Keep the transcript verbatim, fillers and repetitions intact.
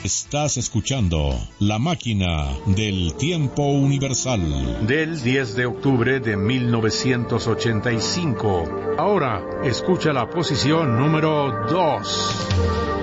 Estás escuchando La Máquina del Tiempo Universal. Del diez de octubre de mil novecientos ochenta y cinco. Ahora, escucha la posición número dos.